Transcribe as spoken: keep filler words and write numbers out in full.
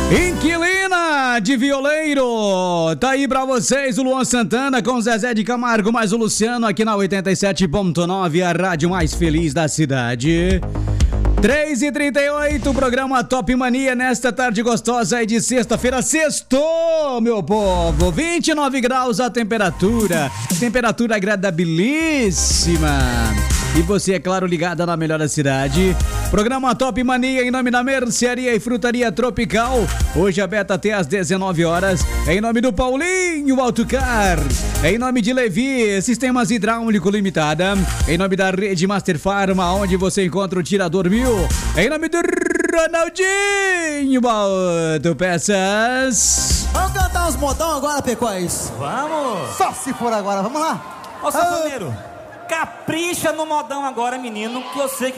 Inquilina de Violeiro, tá aí pra vocês o Luan Santana com o Zezé de Camargo, mais o Luciano aqui na oitenta e sete ponto nove, a rádio mais feliz da cidade. três e trinta e oito, programa Top Mania nesta tarde gostosa aí de sexta-feira. Sextou, meu povo, vinte e nove graus a temperatura, temperatura agradabilíssima. E você, é claro, ligada na melhor da cidade. Programa Top Mania em nome da Mercearia e Frutaria Tropical. Hoje aberta até às dezenove horas. Em nome do Paulinho Autocar. Em nome de Levi Sistemas Hidráulico Limitada. Em nome da Rede Master Pharma, onde você encontra o Tirador Mil. Em nome do Ronaldinho Autopeças. Vamos cantar uns modão agora, Pecois? Vamos! Só se for agora, vamos lá? Ô, sanfoneiro, capricha no modão agora, menino, que eu sei que